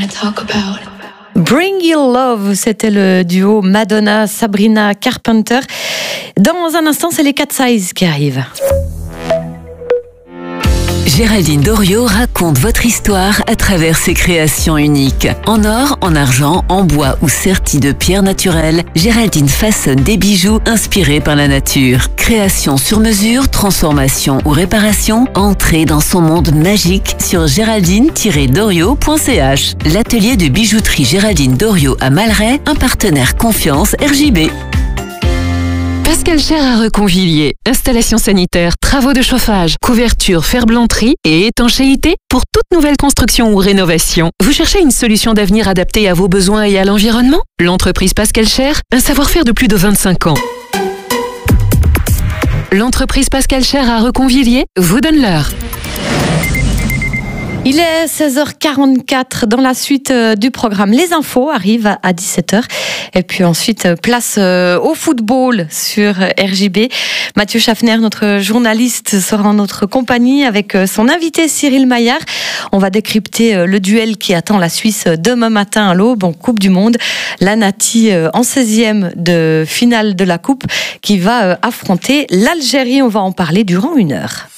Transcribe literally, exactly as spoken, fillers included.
Bring Your Love, c'était le duo Madonna-Sabrina Carpenter. Dans un instant, c'est les Cat Size qui arrivent. Géraldine Doriot raconte votre histoire à travers ses créations uniques. En or, en argent, en bois ou sertis de pierres naturelles, Géraldine façonne des bijoux inspirés par la nature. Création sur mesure, transformation ou réparation, entrez dans son monde magique sur géraldine tiret doriot point c h. L'atelier de bijouterie Géraldine Doriot à Malray, un partenaire confiance R J B. Pascal Cher à Reconvilier. Installation sanitaire, travaux de chauffage, couverture, ferblanterie et étanchéité pour toute nouvelle construction ou rénovation. Vous cherchez une solution d'avenir adaptée à vos besoins et à l'environnement? L'entreprise Pascal Cher, un savoir-faire de plus de vingt-cinq ans. L'entreprise Pascal Cher à Reconvilier vous donne l'heure. Il est seize heures quarante-quatre. Dans la suite du programme, les infos arrivent à dix-sept heures. Et puis ensuite, place au football sur R J B. Mathieu Schaffner, notre journaliste, sera en notre compagnie avec son invité Cyril Maillard. On va décrypter le duel qui attend la Suisse demain matin à l'aube en Coupe du Monde. La Nati en seizième de finale de la Coupe qui va affronter l'Algérie. On va en parler durant une heure.